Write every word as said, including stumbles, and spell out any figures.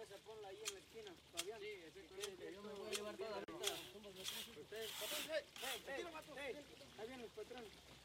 esa ponla ahí en la esquina, Fabián. Sí, exactamente. Yo me voy a llevar toda ahorita. Ustedes, patrón, hey, hey, hey, ahí viene el patrón.